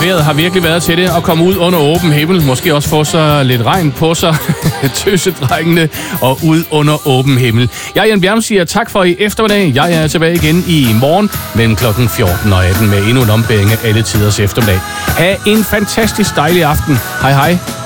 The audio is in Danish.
vejret har virkelig været til det at komme ud under åben himmel. Måske også få sig lidt regn på sig. Tøsedrengene og ud under åben himmel. Jeg, Jan Bjerm, siger tak for i eftermiddag. Jeg er tilbage igen i morgen mellem klokken 14 og 18 med endnu en ombæring af alle tiders eftermiddag. Ha' en fantastisk dejlig aften. Hej hej.